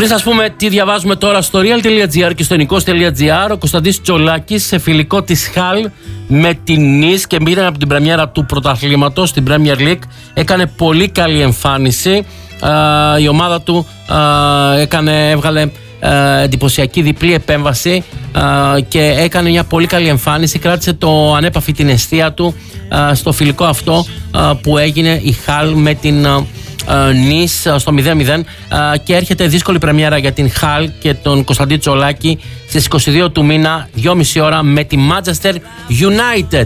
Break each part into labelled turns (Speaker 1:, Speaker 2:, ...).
Speaker 1: Πριν σας πούμε τι διαβάζουμε τώρα στο real.gr και στο nikos.gr, ο Κωνσταντής Τσολάκης σε φιλικό της Χαλ με την Νις και μοίραν από την πρεμιέρα του πρωταθλήματος στην Premier League. Έκανε πολύ καλή εμφάνιση. Η ομάδα του έβγαλε εντυπωσιακή διπλή επέμβαση και έκανε μια πολύ καλή εμφάνιση. Κράτησε το ανέπαφη την αιστεία του στο φιλικό αυτό που έγινε η Χαλ με την Νις στο 0-0 και έρχεται δύσκολη πρεμιέρα για την Χαλ και τον Κωνσταντή Τσολάκη στις 22 του μήνα, 2,5 ώρα με τη Manchester United.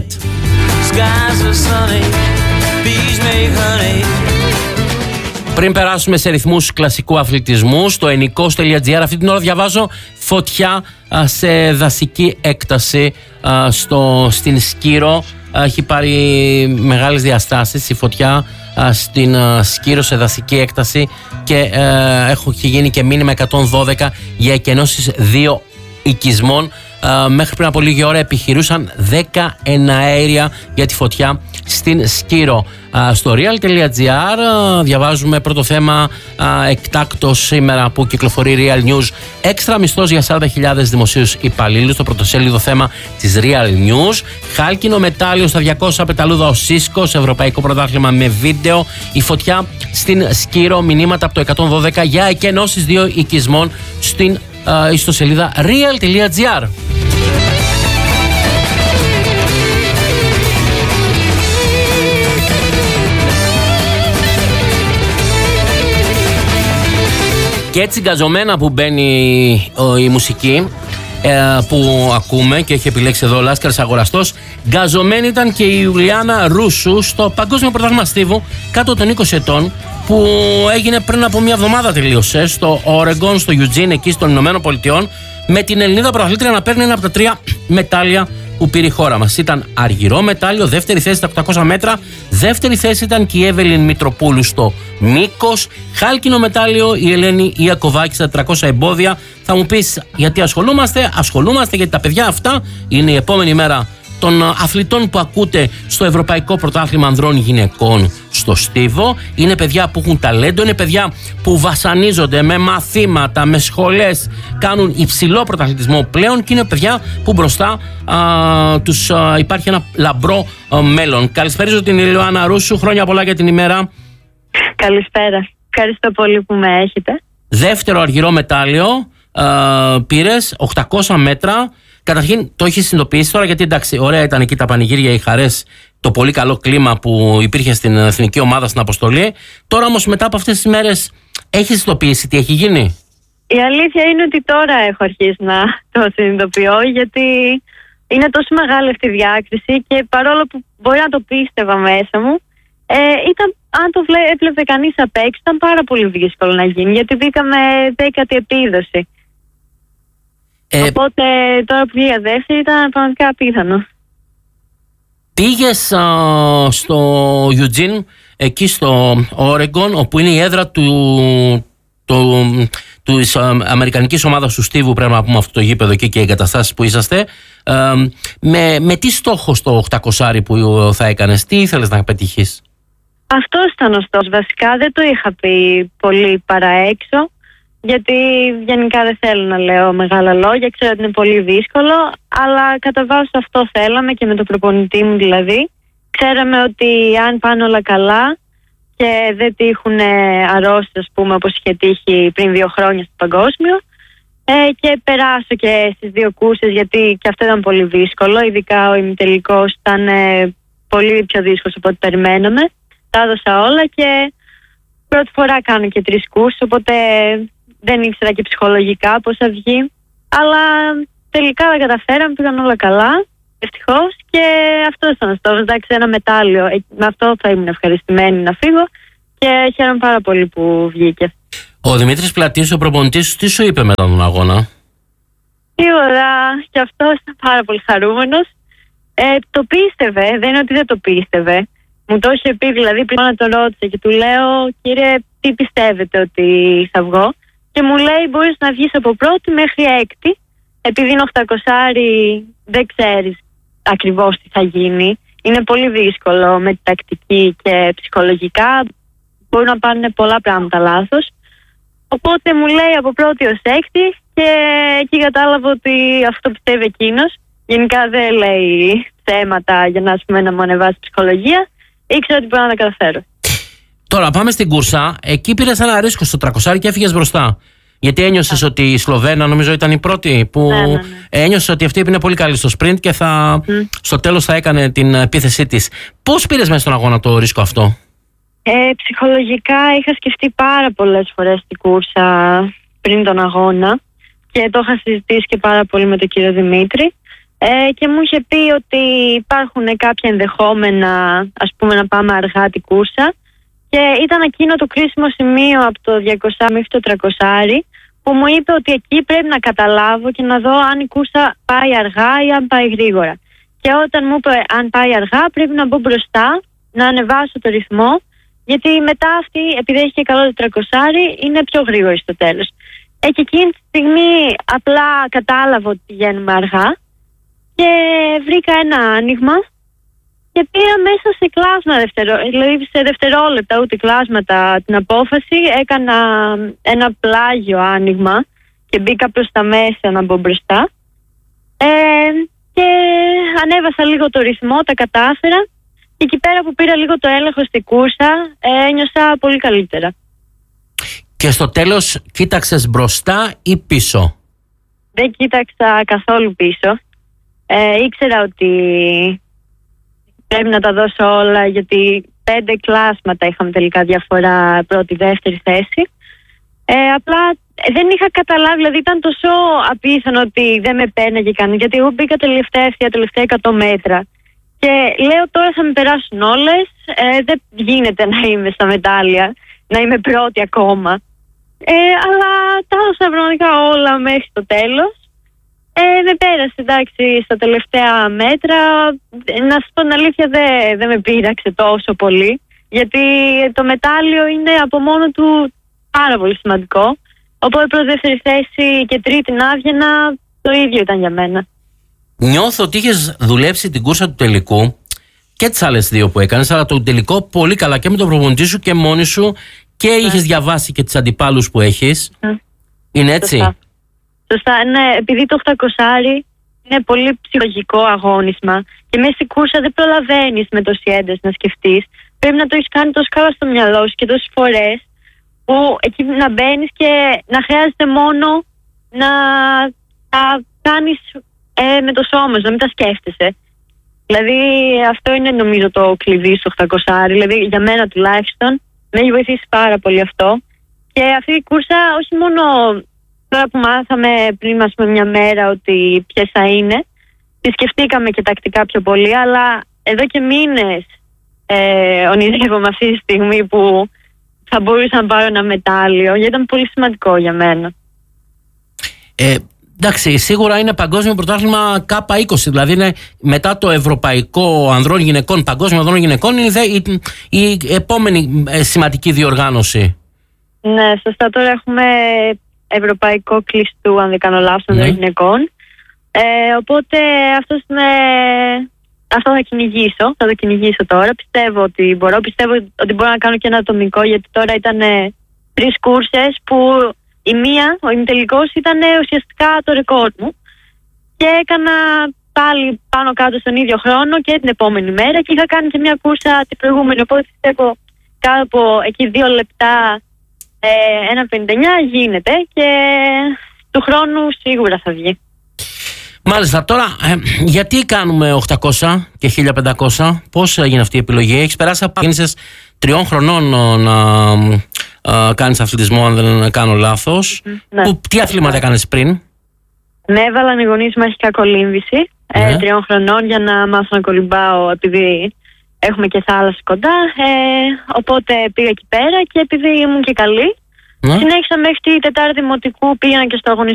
Speaker 1: Πριν περάσουμε σε ρυθμούς κλασικού αθλητισμού, στο nikos.gr αυτή την ώρα διαβάζω φωτιά σε δασική έκταση στην Σκύρο. Έχει πάρει μεγάλες διαστάσεις η φωτιά στην Σκύρο σε δασική έκταση και έχει γίνει και μήνυμα 112 για εκενώσεις 2 οικισμών. Μέχρι πριν από λίγη ώρα επιχειρούσαν 10 εναέρια για τη φωτιά στην Σκύρο. Στο real.gr διαβάζουμε πρώτο θέμα εκτάκτος σήμερα που κυκλοφορεί Real News. Έξτρα μισθός για 40.000 δημοσίους υπαλλήλους. Στο πρωτοσέλιδο θέμα της Real News. Χάλκινο μετάλλιο στα 200 πεταλούδα ο Σίσκο σε ευρωπαϊκό πρωτάθλημα με βίντεο. Η φωτιά στην Σκύρο, μηνύματα από το 112 για εκενώσεις 2 οικισμών στην ιστοσελίδα real.gr. Και έτσι γκαζωμένα που μπαίνει η μουσική που ακούμε και έχει επιλέξει εδώ ο Λάσκαρης Αγοραστός, γκαζωμένη ήταν και η Ιουλιάνα Ρούσου στο Παγκόσμιο Πρωτάθλημα Στίβου κάτω των 20 ετών που έγινε πριν από μια εβδομάδα, τελείωσε στο Όρεγκον, στο Eugene εκεί των Ηνωμένων Πολιτειών, με την Ελληνίδα πρωταθλήτρια να παίρνει ένα από τα 3 μετάλλια που πήρε η χώρα μας. Ήταν αργυρό μετάλλιο, δεύτερη θέση στα 800 μέτρα, δεύτερη θέση ήταν και η Εύελιν Μητροπούλου στο μήκος, χάλκινο μετάλλιο η Ελένη Ιακωβάκη στα 400 εμπόδια. Θα μου πεις γιατί ασχολούμαστε γιατί τα παιδιά αυτά είναι η επόμενη μέρα των αθλητών που ακούτε στο Ευρωπαϊκό Πρωτάθλημα Ανδρών Γυναικών στο Στίβο. Είναι παιδιά που έχουν ταλέντο, είναι παιδιά που βασανίζονται με μαθήματα, με σχολές, κάνουν υψηλό πρωταθλητισμό πλέον και είναι παιδιά που μπροστά τους υπάρχει ένα λαμπρό μέλλον. Καλησπέριζω την Ιουλιάνα Ρούσου, χρόνια πολλά για την ημέρα.
Speaker 2: Καλησπέρα, ευχαριστώ πολύ που με έχετε.
Speaker 1: Δεύτερο αργυρό μετάλλιο πήρες, 800 μέτρα. Καταρχήν το έχει συνειδητοποιήσει τώρα, γιατί εντάξει, ωραία ήταν εκεί τα πανηγύρια, οι χαρές, το πολύ καλό κλίμα που υπήρχε στην εθνική ομάδα στην αποστολή. Τώρα όμως μετά από αυτές τις μέρες έχει συνειδητοποιήσει τι έχει γίνει?
Speaker 2: Η αλήθεια είναι ότι τώρα έχω αρχίσει να το συνειδητοποιώ, γιατί είναι τόσο μεγάλη αυτή η διάκριση και παρόλο που μπορεί να το πίστευα μέσα μου, αν το έβλεπε κανείς απ' έξω ήταν πάρα πολύ δύσκολο να γίνει, γιατί μπήκαμε 10η επίδοση. Οπότε τώρα που πήγα δεύτερη ήταν πραγματικά απίθανο.
Speaker 1: Πήγες στο Eugene, εκεί στο Oregon, όπου είναι η έδρα της αμερικανικής ομάδας του Στίβου, πρέπει να πούμε αυτό το γήπεδο εκεί και οι εγκαταστάσεις που είσαστε. Με τι στόχο στο 800 που θα έκανες, τι ήθελες να πετύχεις?
Speaker 2: Αυτό ήταν ο στόχος. Βασικά δεν το είχα πει πολύ παρά έξω, γιατί γενικά δεν θέλω να λέω μεγάλα λόγια, ξέρω ότι είναι πολύ δύσκολο, αλλά κατά βάση αυτό θέλαμε και με τον προπονητή μου δηλαδή. Ξέραμε ότι αν πάνε όλα καλά και δεν τύχουν αρρώστιες, ας πούμε, όπως είχε τύχει πριν 2 χρόνια στο παγκόσμιο, και περάσω και στις 2 κούρσες, γιατί και αυτό ήταν πολύ δύσκολο, ειδικά ο ημιτελικός ήταν πολύ πιο δύσκολος από ό,τι περιμέναμε. Τα έδωσα όλα και πρώτη φορά κάνω και 3 κούρσες, οπότε δεν ήξερα και ψυχολογικά πώς θα βγει, αλλά τελικά τα καταφέραμε, πήγαν όλα καλά, ευτυχώς, και αυτό ήταν ο στόχος. Εντάξει, ένα μετάλλιο, με αυτό θα ήμουν ευχαριστημένη να φύγω και χαίρομαι πάρα πολύ που βγήκε.
Speaker 1: Ο Δημήτρης Πλατής, ο προπονητής σου, τι σου είπε μετά τον αγώνα?
Speaker 2: Τίποτα, και αυτός ήταν πάρα πολύ χαρούμενος. Το πίστευε, δεν είναι ότι δεν το πίστευε. Μου το είχε πει, δηλαδή πριν να τον ρώτησε και του λέω, κύριε, τι πιστεύετε ότι θα βγω? Και μου λέει, μπορείς να βγεις από πρώτη μέχρι έκτη, επειδή είναι 800, δεν ξέρεις ακριβώς τι θα γίνει. Είναι πολύ δύσκολο με τη τακτική και ψυχολογικά. Μπορούν να πάνε πολλά πράγματα λάθος. Οπότε μου λέει από πρώτη ως έκτη και εκεί κατάλαβα ότι αυτό πιστεύει εκείνος. Γενικά δεν λέει θέματα για να μου ανεβάσει ψυχολογία. Ήξερα ότι μπορώ να τα καταφέρω.
Speaker 1: Τώρα πάμε στην κούρσα. Εκεί πήρες ένα ρίσκο στο 300 και έφυγες μπροστά. Γιατί ένιωσες ότι η Σλοβένα, νομίζω ήταν η πρώτη, που ένιωσες ότι αυτή είναι πολύ καλή στο sprint και στο τέλος θα έκανε την επίθεσή της. Πώς πήρες μέσα στον αγώνα το ρίσκο αυτό?
Speaker 2: Ψυχολογικά είχα σκεφτεί πάρα πολλές φορές την κούρσα πριν τον αγώνα και το είχα συζητήσει και πάρα πολύ με τον κύριο Δημήτρη. Και μου είχε πει ότι υπάρχουν κάποια ενδεχόμενα, ας πούμε, να πάμε αργά την κούρσα, και ήταν εκείνο το κρίσιμο σημείο από το 200 μέχρι το 300 που μου είπε ότι εκεί πρέπει να καταλάβω και να δω αν η κούρσα πάει αργά ή αν πάει γρήγορα. Και όταν μου είπε αν πάει αργά πρέπει να μπω μπροστά, να ανεβάσω το ρυθμό, γιατί μετά αυτή, επειδή έχει και καλό το 300, είναι πιο γρήγορη στο τέλος. Και εκείνη τη στιγμή απλά κατάλαβα ότι πηγαίνουμε αργά και βρήκα ένα άνοιγμα και πήρα μέσα σε κλάσματα, δηλαδή σε δευτερόλεπτα, ούτε κλάσματα, την απόφαση. Έκανα ένα πλάγιο άνοιγμα και μπήκα προς τα μέσα να μπω μπροστά. Και ανέβασα λίγο το ρυθμό, τα κατάφερα. Και εκεί πέρα που πήρα λίγο το έλεγχο στην κούρσα, ένιωσα πολύ καλύτερα.
Speaker 1: Και στο τέλος κοίταξες μπροστά ή πίσω?
Speaker 2: Δεν κοίταξα καθόλου πίσω. Ήξερα ότι πρέπει να τα δώσω όλα, γιατί 5 κλάσματα είχαμε τελικά διαφορά πρώτη-δεύτερη θέση. Απλά δεν είχα καταλάβει, δηλαδή ήταν τόσο απίθανο ότι δεν με πέρναγε κανείς, γιατί εγώ μπήκα τελευταία 100 μέτρα. Και λέω τώρα θα με περάσουν όλες, δεν γίνεται να είμαι στα μετάλλια, να είμαι πρώτη ακόμα. Αλλά τα έδωσα πραγματικά όλα μέχρι το τέλος. Με πέρασε, εντάξει, στα τελευταία μέτρα. Να σας πω την αλήθεια, δεν με πείραξε τόσο πολύ, γιατί το μετάλλιο είναι από μόνο του πάρα πολύ σημαντικό. Οπότε πρώτη, δεύτερη θέση και τρίτη να άβγαινα, το ίδιο ήταν για μένα.
Speaker 1: Νιώθω ότι είχες δουλέψει την κούρσα του τελικού και τις άλλες δύο που έκανες, αλλά το τελικό πολύ καλά και με τον προπονητή σου και μόνη σου, και είχες διαβάσει και τις αντιπάλους που έχεις. Είναι έτσι?
Speaker 2: Σωστά, ναι, επειδή το 800 είναι πολύ ψυχολογικό αγώνισμα και μέσα στην κούρσα δεν προλαβαίνεις με τόση ένταση να σκεφτείς. Πρέπει να το έχεις κάνει τόσο καλά στο μυαλό σου και τόσες φορές, που εκεί να μπαίνεις και να χρειάζεται μόνο να τα κάνεις με το σώμα σου, να μην τα σκέφτεσαι. Δηλαδή αυτό είναι νομίζω το κλειδί στο 800, δηλαδή για μένα τουλάχιστον με έχει βοηθήσει πάρα πολύ αυτό. Και αυτή η κούρσα, όχι μόνο τώρα που μάθαμε πριν μια μέρα ότι ποιες θα είναι, τη σκεφτήκαμε και τακτικά πιο πολύ, αλλά εδώ και μήνες ονειρεύομαι αυτή τη στιγμή που θα μπορούσα να πάρω ένα μετάλλιο, γιατί ήταν πολύ σημαντικό για μένα.
Speaker 1: Εντάξει, σίγουρα είναι παγκόσμιο πρωτάθλημα K20, δηλαδή είναι μετά το Ευρωπαϊκό Ανδρών Γυναικών, Παγκόσμιο Ανδρών Γυναικών, είναι η επόμενη σημαντική διοργάνωση.
Speaker 2: Ναι, σωστά. Τώρα έχουμε Ευρωπαϊκό Κλειστού, αν δεν κάνω λάθος, Ανδρών Γυναικών. Οπότε αυτό θα κυνηγήσω. Θα το κυνηγήσω τώρα. Πιστεύω ότι μπορώ να κάνω και ένα ατομικό, γιατί τώρα ήταν 3 κούρσες που η μία, ο ημιτελικός, ήταν ουσιαστικά το ρεκόρ μου. Και έκανα πάλι πάνω κάτω στον ίδιο χρόνο και την επόμενη μέρα, και είχα κάνει και μια κούρσα την προηγούμενη. Οπότε πιστεύω κάτω από εκεί 2 λεπτά 1.59 γίνεται, και του χρόνου σίγουρα θα βγει.
Speaker 1: Μάλιστα. Τώρα, γιατί κάνουμε 800 και 1500, πώς έγινε αυτή η επιλογή? Έχεις περάσει από κίνησες 3 χρονών να κάνεις αθλητισμό, αν δεν κάνω λάθος.
Speaker 2: Ναι.
Speaker 1: Τι αθλήματα έκανες πριν?
Speaker 2: Με έβαλαν οι γονείς μου αρχικά κολύμβηση 3 χρονών, για να μάθω να κολυμπάω, επειδή έχουμε και θάλασσα κοντά. Οπότε πήγα εκεί πέρα, και επειδή ήμουν και καλή, συνέχισα μέχρι τη 4η δημοτικού, πήγαινα και στο αγωνιστικό